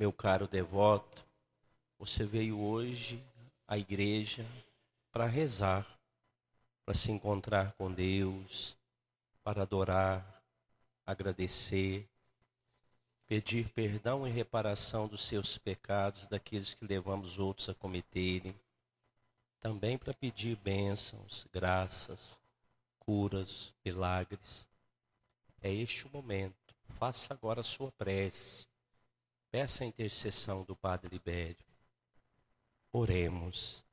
meu caro devoto, você veio hoje à igreja para rezar, para se encontrar com Deus, para adorar, agradecer, pedir perdão e reparação dos seus pecados, daqueles que levamos outros a cometerem. Também para pedir bênçãos, graças, curas, milagres. É este o momento. Faça agora a sua prece. Peça a intercessão do Padre Libério. Oremos.